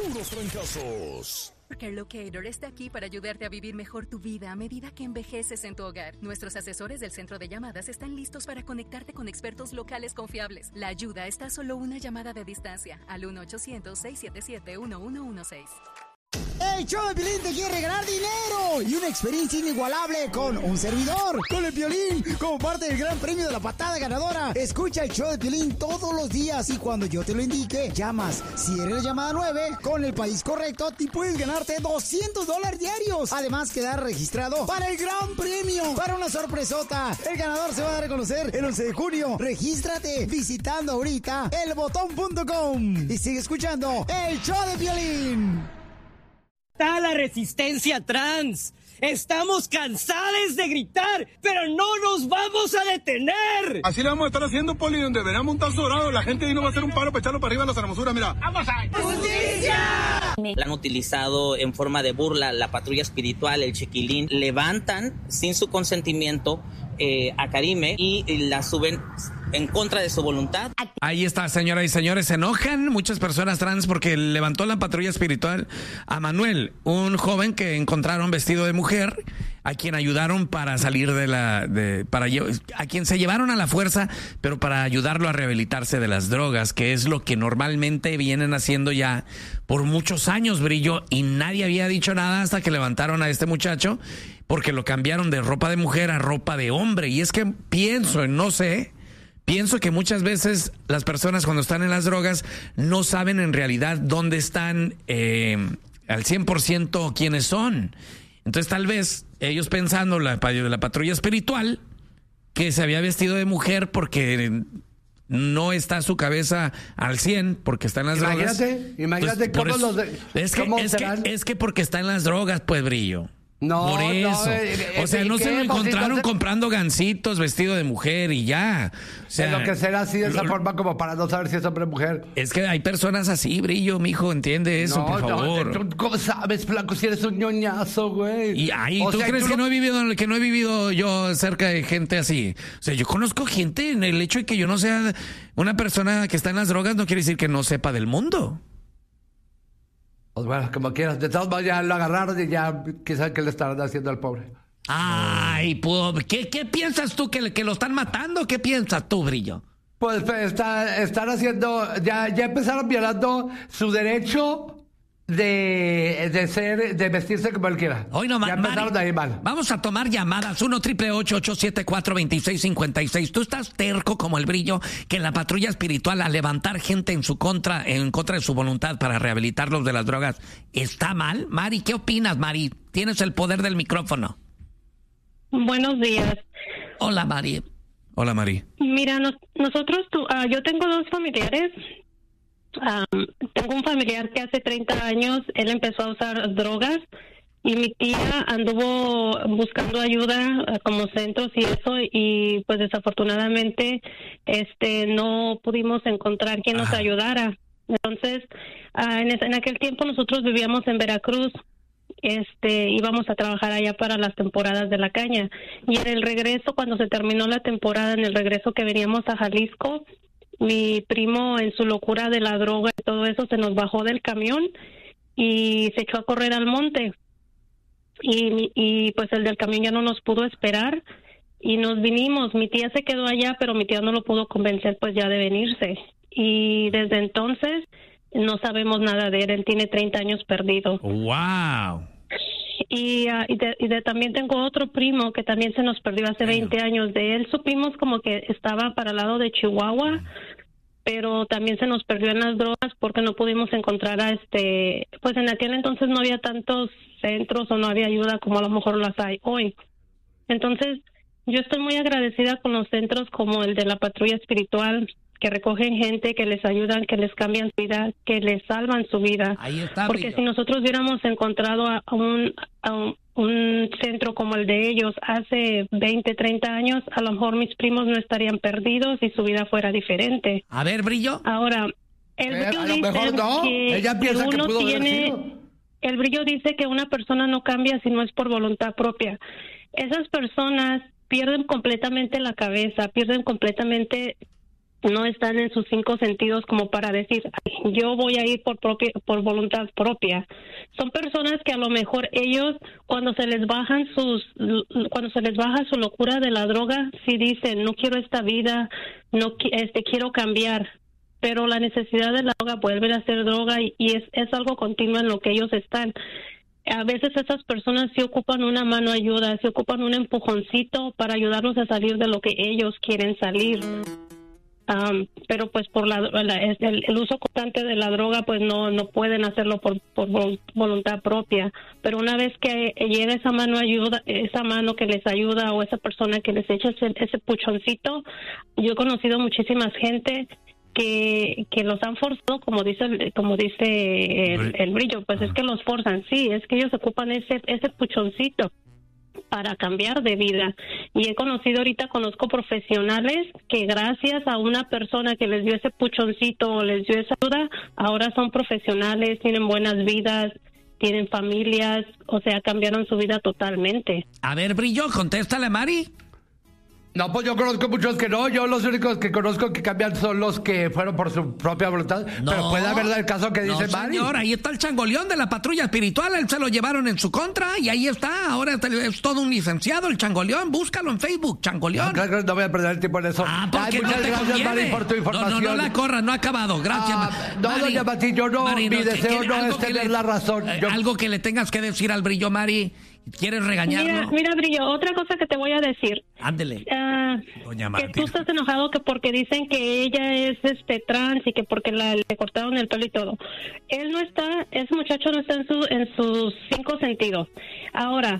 puros trancazos. Care Locator está aquí para ayudarte a vivir mejor tu vida a medida que envejeces en tu hogar. Nuestros asesores del centro de llamadas están listos para conectarte con expertos locales confiables. La ayuda está a solo una llamada de distancia al 1-800-677-1116. El show de Piolín te quiere regalar dinero y una experiencia inigualable con un servidor, con el Piolín, como parte del gran premio de la patada ganadora. Escucha el show de Piolín todos los días y cuando yo te lo indique, llamas. Si eres la llamada 9, con el país correcto, te puedes ganarte $200 diarios. Además, quedar registrado para el gran premio, para una sorpresota. El ganador se va a dar a conocer el 11 de junio. Regístrate visitando ahorita elbotón.com y sigue escuchando el show de Piolín. Está la resistencia trans. Estamos cansados de gritar, pero no nos vamos a detener. Así le vamos a estar haciendo, Poli, donde veremos un tazo dorado. La gente ahí no va a hacer un paro para echarlo para arriba a las hermosuras, mira. ¡Vamos a ¡Justicia! La han utilizado en forma de burla, la patrulla espiritual, el chiquilín. Levantan sin su consentimiento a Karime y la suben en contra de su voluntad. Ahí está, señoras y señores, se enojan muchas personas trans porque levantó la patrulla espiritual a Manuel, un joven que encontraron vestido de mujer, a quien ayudaron para salir a quien se llevaron a la fuerza, pero para ayudarlo a rehabilitarse de las drogas, que es lo que normalmente vienen haciendo ya por muchos años, Brillo, y nadie había dicho nada hasta que levantaron a este muchacho, porque lo cambiaron de ropa de mujer a ropa de hombre. Y es que pienso que muchas veces las personas cuando están en las drogas no saben en realidad dónde están al 100% quiénes son. Entonces tal vez ellos pensando la patrulla espiritual que se había vestido de mujer porque no está su cabeza al 100 porque está en las drogas. Imagínate pues, cómo es que porque está en las drogas, pues, Brillo. No, por eso. O sea, no se lo encontraron comprando gancitos vestido de mujer y ya. O sea, es lo que será así de esa forma como para no saber si es hombre o mujer. Es que hay personas así, Brillo, mijo, entiende eso, por favor. ¿Tú cómo sabes, Flaco, si eres un ñoñazo, güey? Y ¿tú crees que no he vivido yo cerca de gente así? O sea, yo conozco gente, en el hecho de que yo no sea una persona que está en las drogas no quiere decir que no sepa del mundo. Pues bueno, como quieras. De todos modos, ya lo agarraron y ya quizás que le estarán haciendo al pobre. Ay, pues, ¿qué piensas tú? ¿Que lo están matando? ¿Qué piensas tú, Brillo? Pues están haciendo... Ya empezaron violando su derecho de vestirse como él quiera. Hoy no, ya empezaron de ahí mal. Vamos a tomar llamadas 1-888-874-2656. Tú estás terco como el Brillo que la patrulla espiritual a levantar gente en contra de su voluntad para rehabilitarlos de las drogas está mal. Mari, ¿qué opinas, Mari? Tienes el poder del micrófono. Buenos días. Hola, Mari. Hola, Mari. Mira, nosotros, yo tengo dos familiares. Tengo un familiar que hace 30 años, él empezó a usar drogas y mi tía anduvo buscando ayuda como centros y eso, y pues desafortunadamente no pudimos encontrar quien nos ayudara. Entonces, en aquel tiempo nosotros vivíamos en Veracruz. Íbamos a trabajar allá para las temporadas de la caña, y en el regreso, cuando se terminó la temporada, en el regreso que veníamos a Jalisco, mi primo, en su locura de la droga y todo eso, se nos bajó del camión y se echó a correr al monte, y pues el del camión ya no nos pudo esperar y nos vinimos. Mi tía se quedó allá, pero mi tía no lo pudo convencer pues ya de venirse, y desde entonces no sabemos nada de él. Él tiene 30 años perdido. ¡Wow! También tengo otro primo que también se nos perdió hace 20 años. De él supimos como que estaba para el lado de Chihuahua, pero también se nos perdió en las drogas porque no pudimos encontrar pues en aquel entonces no había tantos centros o no había ayuda como a lo mejor las hay hoy. Entonces, yo estoy muy agradecida con los centros como el de la patrulla espiritual, que recogen gente, que les ayudan, que les cambian su vida, que les salvan su vida. Ahí está, porque si nosotros hubiéramos encontrado a un centro como el de ellos hace 20, 30 años, a lo mejor mis primos no estarían perdidos y su vida fuera diferente. A ver, Brillo. Ahora, el Brillo a lo mejor no. Ella piensa que pudo haber sido. El Brillo dice que una persona no cambia si no es por voluntad propia. Esas personas pierden completamente la cabeza, pierden completamente no están en sus 5 sentidos como para decir, yo voy a ir por voluntad propia. Son personas que a lo mejor ellos, cuando se les baja su locura de la droga, sí dicen, no quiero esta vida, quiero cambiar. Pero la necesidad de la droga vuelve a ser droga y es algo continuo en lo que ellos están. A veces esas personas sí ocupan una mano ayuda, sí ocupan un empujoncito para ayudarlos a salir de lo que ellos quieren salir. Pero pues por el uso constante de la droga, pues no pueden hacerlo por voluntad propia. Pero una vez que llega esa mano ayuda, esa mano que les ayuda o esa persona que les echa ese puchoncito, yo he conocido muchísima gente que los han forzado, como dice el Brillo, pues es que los forzan, sí, es que ellos ocupan ese puchoncito para cambiar de vida. Y conozco profesionales que gracias a una persona que les dio ese puchoncito o les dio esa ayuda, ahora son profesionales, tienen buenas vidas, tienen familias, o sea, cambiaron su vida totalmente. A ver, Brillo, contéstale, Mari. No, pues yo conozco muchos que no. Yo los únicos que conozco que cambian son los que fueron por su propia voluntad. No, pero puede haber el caso que dice Mari. Señor, ahí está el changoleón de la patrulla espiritual. Él se lo llevaron en su contra y ahí está. Ahora es todo un licenciado, el changoleón. Búscalo en Facebook, changoleón. No voy a perder el tiempo en eso. Porque muchas gracias, Mari, por tu información. No la corras, no ha acabado. Gracias, no, doña Mati, yo no. Mari, mi deseo no es tener la razón. Algo que le tengas que decir al Brillo, Mari. ¿Quieres regañarlo? Mira, Brillo, otra cosa que te voy a decir. Ándele. Doña Martín. Que tú estás enojado que porque dicen que ella es trans y que porque le cortaron el pelo y todo. Ese muchacho no está en sus 5 sentidos. Ahora,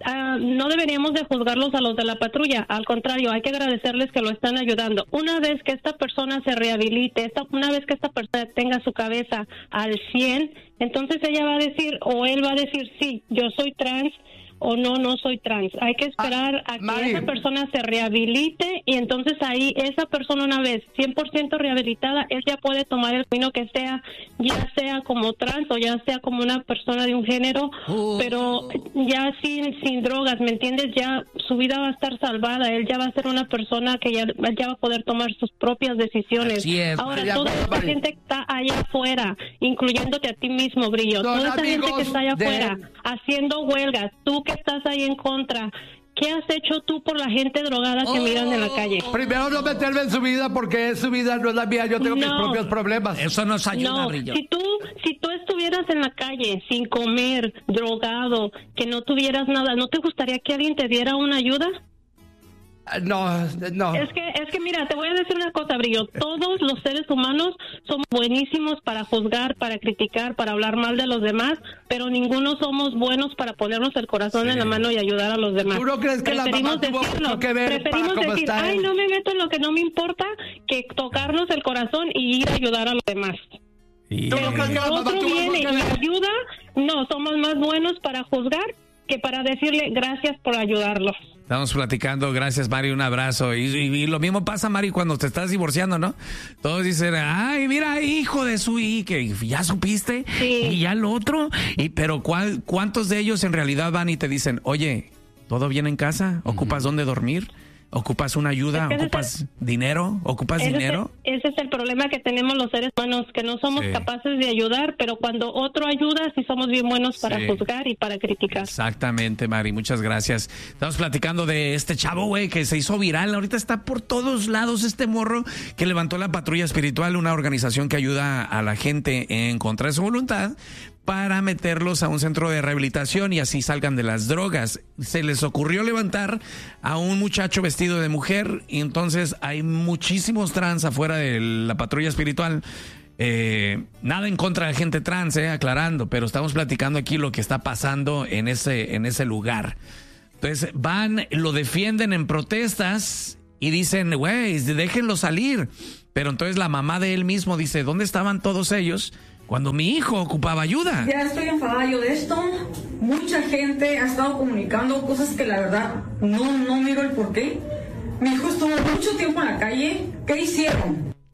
no deberíamos de juzgarlos a los de la patrulla. Al contrario, hay que agradecerles que lo están ayudando. Una vez que esta persona se rehabilite, una vez que esta persona tenga su cabeza al 100, entonces ella va a decir, o él va a decir, sí, yo soy trans, o no soy trans. Hay que esperar a que Mari, esa persona se rehabilite y entonces ahí esa persona, una vez 100% rehabilitada, él ya puede tomar el camino que sea, ya sea como trans o ya sea como una persona de un género, pero ya sin drogas, ¿me entiendes? Ya su vida va a estar salvada, él ya va a ser una persona que ya va a poder tomar sus propias decisiones. Ahora, toda esa gente que está allá afuera, incluyéndote a ti mismo, Brillo, toda esa gente que está allá afuera haciendo huelgas, tú que estás ahí en contra, ¿qué has hecho tú por la gente drogada que miran en la calle? Primero no meterme en su vida porque su vida no es la mía, yo tengo mis propios problemas. Eso nos ayuda, Brillo. Si tú estuvieras en la calle sin comer, drogado, que no tuvieras nada, ¿no te gustaría que alguien te diera una ayuda? No. Es que mira, te voy a decir una cosa, Brillo. Todos los seres humanos somos buenísimos para juzgar, para criticar, para hablar mal de los demás, pero ninguno somos buenos para ponernos el corazón en la mano y ayudar a los demás. ¿Tú no crees que la mamá tuvo mucho que ver preferimos para cómo decir, está no me meto en lo que no me importa, que tocarnos el corazón y ir a ayudar a los demás. Pero cuando otro viene y me ayuda, no, somos más buenos para juzgar que para decirle gracias por ayudarlos. Estamos platicando, gracias Mari, un abrazo. Y lo mismo pasa, Mari, cuando te estás divorciando, ¿no? Todos dicen, ay, mira, hijo de su que ya supiste, y ya lo otro. Pero ¿cuántos de ellos en realidad van y te dicen, oye, ¿todo bien en casa? ¿Ocupas dónde dormir? ¿Ocupas una ayuda? ¿Ocupas dinero? ¿Ocupas dinero? Ese es el problema que tenemos los seres humanos, que no somos capaces de ayudar, pero cuando otro ayuda, sí somos bien buenos para juzgar y para criticar. Exactamente, Mari, muchas gracias. Estamos platicando de este chavo, güey, que se hizo viral. Ahorita está por todos lados este morro que levantó la Patrulla Espiritual, una organización que ayuda a la gente en contra de su voluntad, para meterlos a un centro de rehabilitación y así salgan de las drogas. Se les ocurrió levantar a un muchacho vestido de mujer y entonces hay muchísimos trans afuera de la Patrulla Espiritual. Nada en contra de gente trans, aclarando, pero estamos platicando aquí lo que está pasando en ese lugar. Entonces van, lo defienden en protestas y dicen, güey, déjenlo salir. Pero entonces la mamá de él mismo dice, ¿dónde estaban todos ellos cuando mi hijo ocupaba ayuda? Ya estoy enfadada yo de esto. Mucha gente ha estado comunicando cosas que la verdad no miro el porqué. Mi hijo estuvo mucho tiempo en la calle. ¿Qué hicieron?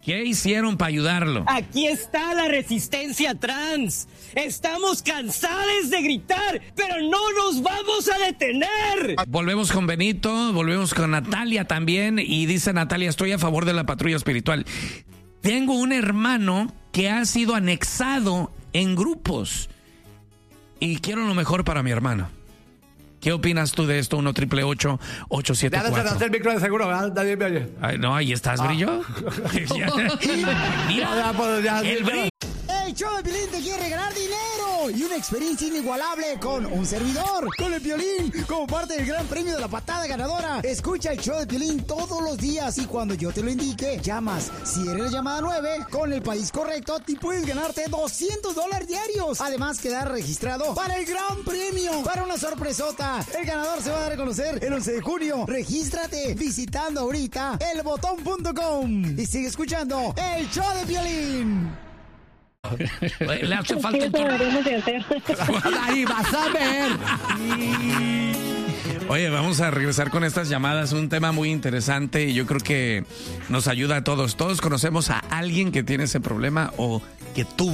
¿Qué hicieron para ayudarlo? Aquí está la resistencia trans. Estamos cansados de gritar, pero no nos vamos a detener. Volvemos con Benito, volvemos con Natalia también. Y dice Natalia, estoy a favor de la patrulla espiritual. Tengo un hermano que ha sido anexado en grupos y quiero lo mejor para mi hermano. ¿Qué opinas tú de esto? 1-888-874. Ya no se hace el micro de seguro, ¿verdad? Nadie me oye. Ay, no, ahí estás, Brillo. Mira, el Brillo. El show de Piolín te quiere regalar dinero y una experiencia inigualable con un servidor, con el Piolín, como parte del gran premio de la patada ganadora. Escucha el show de Piolín todos los días y cuando yo te lo indique, llamas. Si eres la llamada 9, con el país correcto, te puedes ganarte $200 diarios. Además, quedar registrado para el gran premio, para una sorpresota. El ganador se va a dar a conocer el 11 de junio. Regístrate visitando ahorita elbotón.com y sigue escuchando el show de Piolín. Le hace falta un Ahí vas a ver. Oye, vamos a regresar con estas llamadas, un tema muy interesante y yo creo que nos ayuda a todos. Todos conocemos a alguien que tiene ese problema o que tuvo.